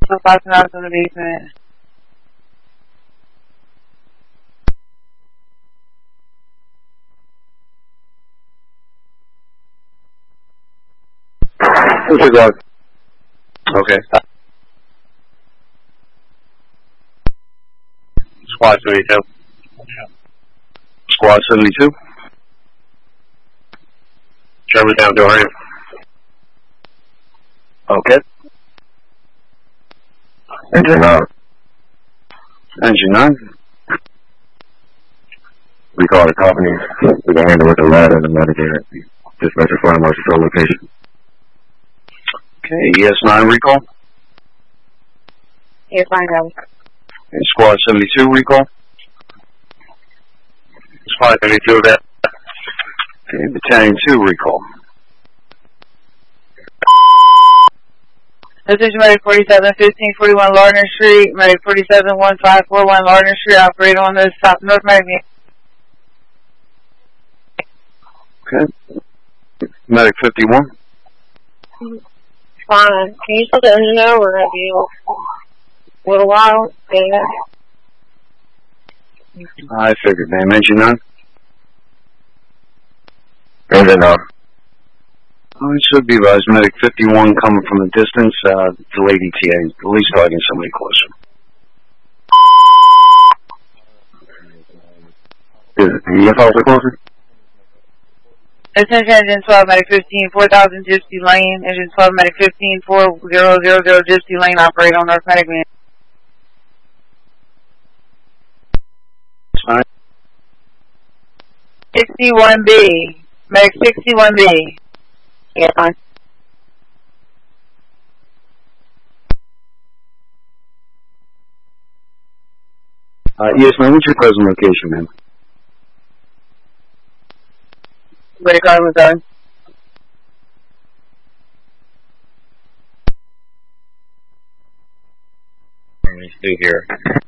So passing out to the basement. Disregard. Okay. Squad 72. Squad 72. Trevor down, how are you? Okay. Engine on. Engine on. We call the company. We can handle with the ladder and the medicator. Dispatcher fire marshal for location. Okay, ES9 recall. ES9 go. Okay, Squad 72 recall. Squad 72 that. Okay, Battalion 2 recall. This is Medic 47-1541 Lardner Street, Medic 47-1541 Lardner Street, operate on the South North Medic. Okay. Medic 51. Fine. Can you put the engine over? We're going to be a little while. I figured, ma'am. Engine on? Engine on. Oh, it should be advised. Medic 51 coming from a distance. Delayed ETA. Police guiding somebody closer. Is the EF officer closer? Attention Engine 12, Medic 15, 4000 Gypsy Lane. Engine 12, Medic 15, 4000 Gypsy Lane, operate on North Medic Man. Alright. 61B. Medic 61B. Yeah, fine. Yes, ma'am. What's your present location, ma'am? Where the car was going. Let me see here.